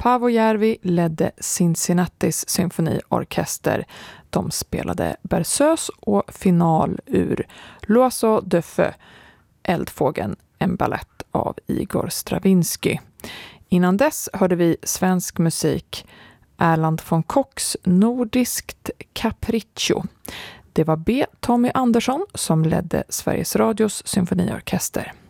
Paavo Järvi ledde Cincinnatis symfoniorkester. De spelade Berceuse och final ur L'Oiseau de Feu, Eldfågeln, en ballett av Igor Stravinsky. Innan dess hörde vi svensk musik, Erland von Kochs Nordiskt Capriccio. Det var B. Tommy Andersson som ledde Sveriges Radios symfoniorkester.